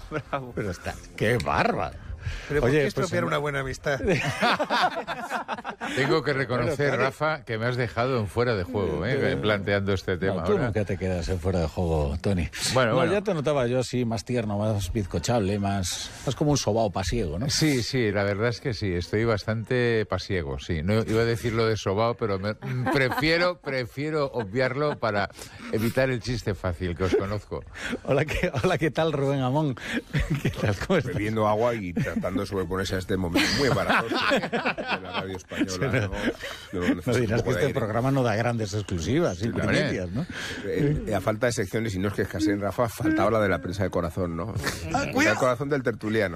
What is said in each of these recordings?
Bravo. Pero está... ¡Qué bárbaro! Pero ¿por qué estropear una buena amistad? Tengo que reconocer, Rafa, que me has dejado en fuera de juego, planteando este tema. No, tú nunca te quedas en fuera de juego, Tony. Bueno. Ya te notaba yo así más tierno, más bizcochable, más como un sobao pasiego, ¿no? Sí, la verdad es que sí, estoy bastante pasiego, sí. No iba a decir lo de sobao, pero prefiero obviarlo para evitar el chiste fácil, que os conozco. Hola, ¿qué tal, Rubén Amón? ¿Qué tal? ¿Cómo estás? Bebiendo agua y tratando de sobreponerse a este momento muy barato de la radio española. No dirás que este programa no da grandes exclusivas y primicias, ¿no? A falta de secciones, y no es que escaseen, Rafa, faltaba la de la prensa de corazón, ¿no? El corazón del tertuliano.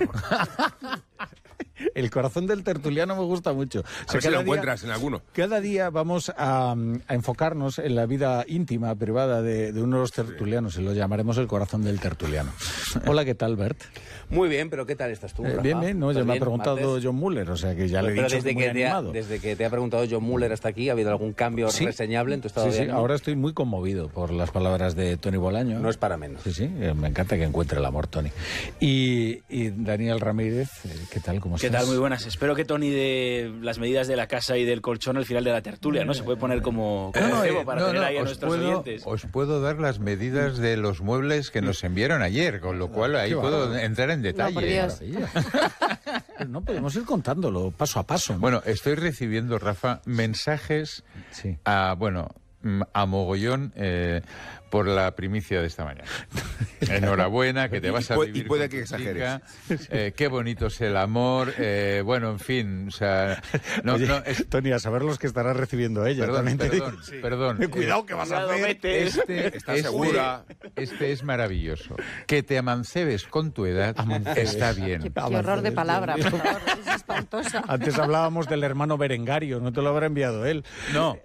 El corazón del tertuliano me gusta mucho. A ver si lo encuentras en alguno. Cada día vamos a enfocarnos en la vida íntima, privada de uno de los tertulianos, y lo llamaremos el corazón del tertuliano. Hola, ¿qué tal, Bert? Muy bien, pero ¿qué tal estás tú, Rafa? Bien, no, ya me ha preguntado John Muller, o sea que ya le he dicho que muy animado. Desde que te ha preguntado John Muller hasta aquí, ¿ha habido algún cambio reseñable en tu estado de ánimo? Sí, ahora estoy muy conmovido por las palabras de Tony Bolaño. No es para menos. Sí, me encanta que encuentre el amor, Tony. Y Daniel Ramírez, ¿qué tal? ¿Cómo estás? ¿Qué tal? Muy buenas. Espero que Tony dé las medidas de la casa y del colchón al final de la tertulia, ¿no? Se puede poner como cebo para tener ahí a nuestros oyentes. Os puedo dar las medidas de los muebles que nos enviaron ayer, con lo cual ahí puedo entrar en detalle. No, por Dios. No podemos ir contándolo paso a paso, ¿no? Bueno, estoy recibiendo, Rafa, mensajes a mogollón por la primicia de esta mañana. Enhorabuena, que te vas a vivir. Y puede con que tu exageres. chica, qué bonito es el amor. Bueno, en fin, o sea... Oye, Tony, a saber los que estará recibiendo ella. Perdón. Cuidado, que vas a hacer. ¿Estás segura? Este es maravilloso. Que te amancebes con tu edad está bien. Qué horror de palabra, por favor, es espantosa. Antes hablábamos del hermano Berengario, ¿no te lo habrá enviado él? No.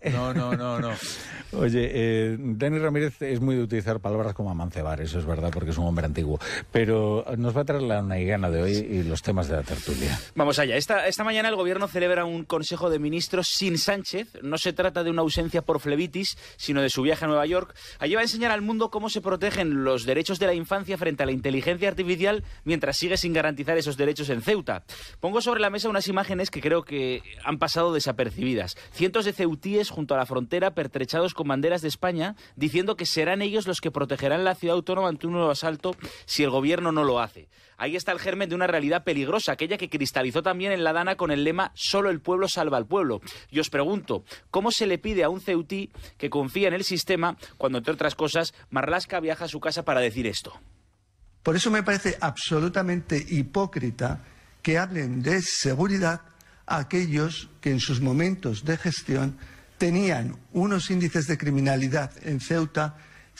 Oye, Dani Ramírez es muy de utilizar palabras como amancebar, eso es verdad, porque es un hombre antiguo. Pero nos va a traer la naigana de hoy y los temas de la tertulia. Vamos allá. Esta mañana el Gobierno celebra un Consejo de Ministros sin Sánchez. No se trata de una ausencia por flebitis, sino de su viaje a Nueva York. Allí va a enseñar al mundo cómo se protegen los derechos de la infancia frente a la inteligencia artificial mientras sigue sin garantizar esos derechos en Ceuta. Pongo sobre la mesa unas imágenes que creo que han pasado desapercibidas. Cientos de ceutíes junto a la frontera pertrechados con banderas de España diciendo que serán ellos los que protegerán la ciudad autónoma ante un nuevo asalto si el gobierno no lo hace. Ahí está el germen de una realidad peligrosa, aquella que cristalizó también en La Dana con el lema «Solo el pueblo salva al pueblo». Y os pregunto, ¿cómo se le pide a un ceutí que confía en el sistema cuando, entre otras cosas, Marlaska viaja a su casa para decir esto? Por eso me parece absolutamente hipócrita que hablen de seguridad a aquellos que en sus momentos de gestión tenían unos índices de criminalidad en Ceuta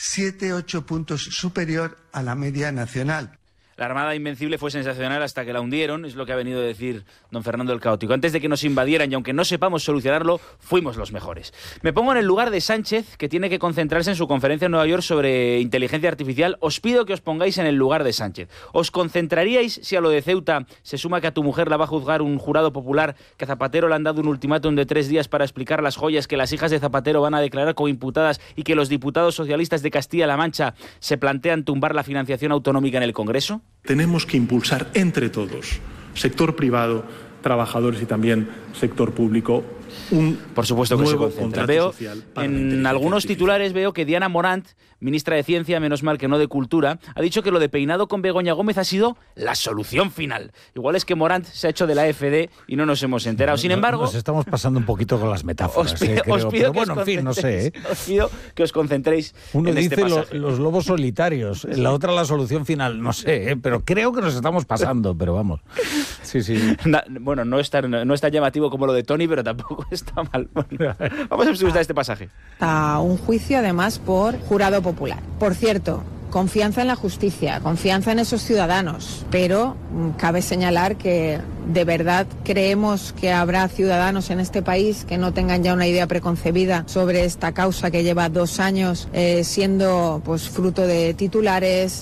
7-8 puntos superior a la media nacional. La Armada Invencible fue sensacional hasta que la hundieron, es lo que ha venido a decir don Fernando el Caótico. Antes de que nos invadieran y aunque no sepamos solucionarlo, fuimos los mejores. Me pongo en el lugar de Sánchez, que tiene que concentrarse en su conferencia en Nueva York sobre inteligencia artificial. Os pido que os pongáis en el lugar de Sánchez. ¿Os concentraríais si a lo de Ceuta se suma que a tu mujer la va a juzgar un jurado popular, que a Zapatero le han dado un ultimátum de 3 días para explicar las joyas que las hijas de Zapatero van a declarar como imputadas y que los diputados socialistas de Castilla-La Mancha se plantean tumbar la financiación autonómica en el Congreso? Tenemos que impulsar entre todos, sector privado, trabajadores y también sector público, por supuesto que se concentra. Veo en algunos titulares veo que Diana Morant, ministra de Ciencia, menos mal que no de Cultura, ha dicho que lo de Peinado con Begoña Gómez ha sido la solución final. Igual es que Morant se ha hecho de la AfD y no nos hemos enterado. Sin embargo, nos estamos pasando un poquito con las metáforas. Os pido pero que bueno, en fin, no sé. Os pido que os concentréis. Uno en dice este pasaje. los lobos solitarios, la otra la solución final. No sé, pero creo que nos estamos pasando. Pero vamos. Sí. Bueno, no es tan llamativo como lo de Tony, pero tampoco está mal. Bueno, vamos a escuchar este pasaje. A un juicio, además, por jurado popular. Por cierto, confianza en la justicia, confianza en esos ciudadanos, pero cabe señalar que de verdad creemos que habrá ciudadanos en este país que no tengan ya una idea preconcebida sobre esta causa que lleva 2 años siendo pues fruto de titulares.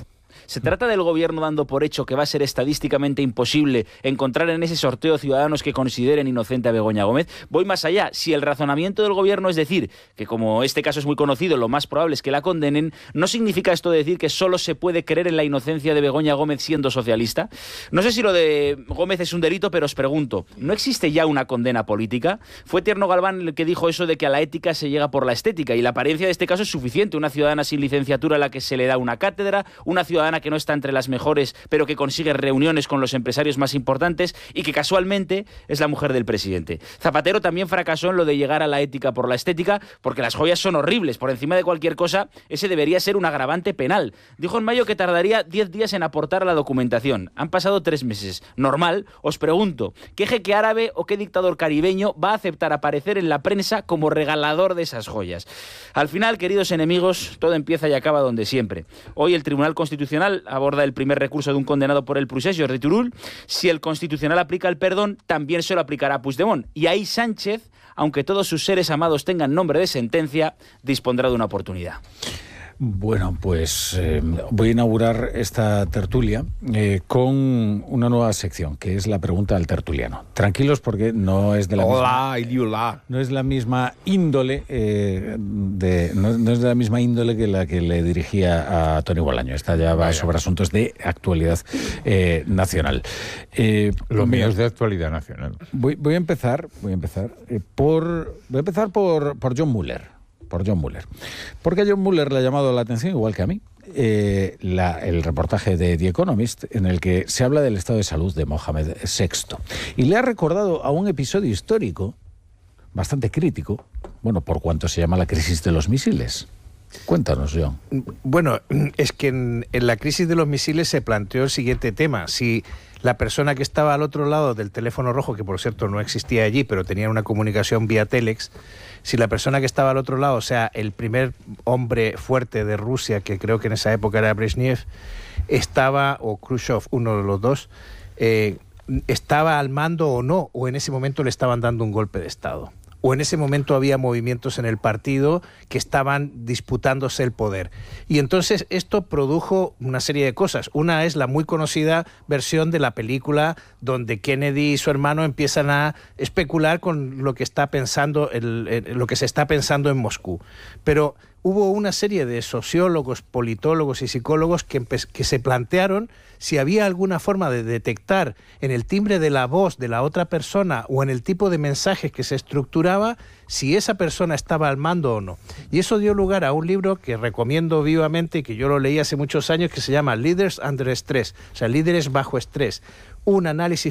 ¿Se trata del gobierno dando por hecho que va a ser estadísticamente imposible encontrar en ese sorteo ciudadanos que consideren inocente a Begoña Gómez? Voy más allá. Si el razonamiento del gobierno es decir que, como este caso es muy conocido, lo más probable es que la condenen, ¿no significa esto decir que solo se puede creer en la inocencia de Begoña Gómez siendo socialista? No sé si lo de Gómez es un delito, pero os pregunto, ¿no existe ya una condena política? Fue Tierno Galván el que dijo eso de que a la ética se llega por la estética, y la apariencia de este caso es suficiente. Una ciudadana sin licenciatura a la que se le da una cátedra, una ciudadana que no está entre las mejores, pero que consigue reuniones con los empresarios más importantes y que casualmente es la mujer del presidente. Zapatero también fracasó en lo de llegar a la ética por la estética, porque las joyas son horribles. Por encima de cualquier cosa, ese debería ser un agravante penal. Dijo en mayo que tardaría 10 días en aportar a la documentación. Han pasado 3 meses. Normal. Os pregunto, ¿qué jeque árabe o qué dictador caribeño va a aceptar aparecer en la prensa como regalador de esas joyas? Al final, queridos enemigos, todo empieza y acaba donde siempre. Hoy el Tribunal Constitucional aborda el primer recurso de un condenado por el procés, Jordi Turull. Si el Constitucional aplica el perdón, también se lo aplicará a Puigdemont. Y ahí Sánchez, aunque todos sus seres amados tengan nombre de sentencia, dispondrá de una oportunidad. Bueno, pues voy a inaugurar esta tertulia con una nueva sección, que es la pregunta al tertuliano. Tranquilos, porque no es de la misma índole no es de la misma índole que la que le dirigía a Toni Bolaño. Esta ya va sobre asuntos de actualidad nacional. Lo mío es de actualidad nacional. Voy a empezar por John Muller. Por John Muller. Porque a John Muller le ha llamado la atención, igual que a mí, el reportaje de The Economist en el que se habla del estado de salud de Mohamed VI. Y le ha recordado a un episodio histórico bastante crítico, bueno, por cuanto se llama la crisis de los misiles. Cuéntanos, John. Bueno, es que en la crisis de los misiles se planteó el siguiente tema. Si la persona que estaba al otro lado del teléfono rojo, que por cierto no existía allí, pero tenía una comunicación vía Telex, si la persona que estaba al otro lado, o sea, el primer hombre fuerte de Rusia, que creo que en esa época era Brezhnev, estaba, o Khrushchev, uno de los dos, estaba al mando o no, o en ese momento le estaban dando un golpe de Estado. O en ese momento había movimientos en el partido que estaban disputándose el poder. Y entonces esto produjo una serie de cosas. Una es la muy conocida versión de la película donde Kennedy y su hermano empiezan a especular con lo que está pensando lo que se está pensando en Moscú. Pero hubo una serie de sociólogos, politólogos y psicólogos que se plantearon si había alguna forma de detectar en el timbre de la voz de la otra persona o en el tipo de mensajes que se estructuraba si esa persona estaba al mando o no. Y eso dio lugar a un libro que recomiendo vivamente y que yo lo leí hace muchos años, que se llama Leaders Under Stress, o sea, líderes bajo estrés, un análisis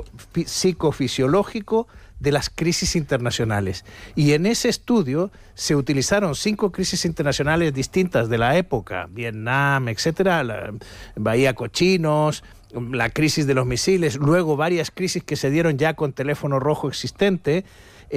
psicofisiológico de las crisis internacionales. Y en ese estudio se utilizaron 5 crisis internacionales distintas de la época, Vietnam, etcétera, la Bahía Cochinos, la crisis de los misiles, luego varias crisis que se dieron ya con teléfono rojo existente,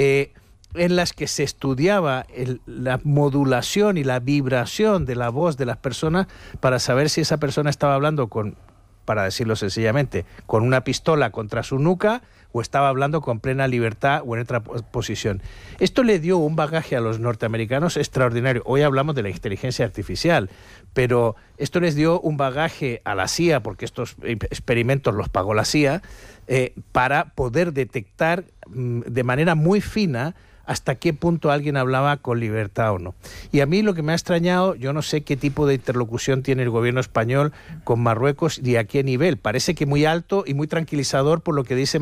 en las que se estudiaba la modulación y la vibración de la voz de las personas para saber si esa persona estaba hablando para decirlo sencillamente, con una pistola contra su nuca o estaba hablando con plena libertad o en otra posición. Esto le dio un bagaje a los norteamericanos extraordinario. Hoy hablamos de la inteligencia artificial, pero esto les dio un bagaje a la CIA, porque estos experimentos los pagó la CIA, para poder detectar de manera muy fina hasta qué punto alguien hablaba con libertad o no. Y a mí lo que me ha extrañado, yo no sé qué tipo de interlocución tiene el gobierno español con Marruecos y a qué nivel. Parece que muy alto y muy tranquilizador por lo que dice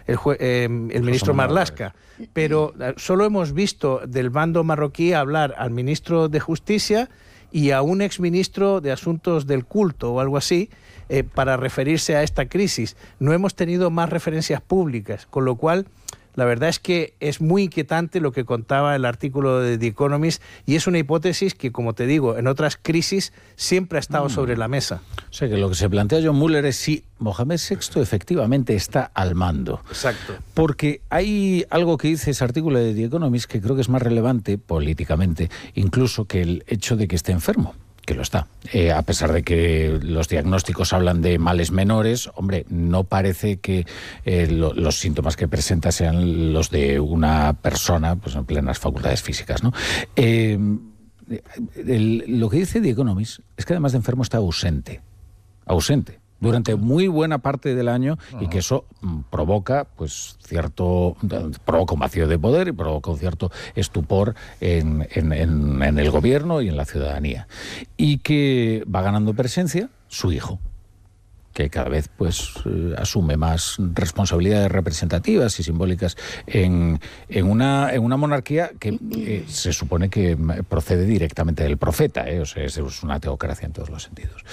el ministro Marlaska. Pero solo hemos visto del bando marroquí hablar al ministro de Justicia y a un exministro de Asuntos del Culto o algo así, para referirse a esta crisis. No hemos tenido más referencias públicas, con lo cual la verdad es que es muy inquietante lo que contaba el artículo de The Economist, y es una hipótesis que, como te digo, en otras crisis siempre ha estado sobre la mesa. O sea que lo que se plantea John Muller es si Mohamed VI efectivamente está al mando. Exacto. Porque hay algo que dice ese artículo de The Economist que creo que es más relevante políticamente, incluso que el hecho de que esté enfermo. Que lo está. A pesar de que los diagnósticos hablan de males menores, hombre, no parece que los síntomas que presenta sean los de una persona pues en plenas facultades físicas, ¿no? Lo que dice The Economist es que además de enfermo está ausente. ausente durante muy buena parte del año, y que eso provoca provoca un vacío de poder y provoca un cierto estupor en el gobierno y en la ciudadanía. Y que va ganando presencia su hijo, que cada vez asume más responsabilidades representativas y simbólicas en una monarquía que se supone que procede directamente del profeta, o sea, es una teocracia en todos los sentidos.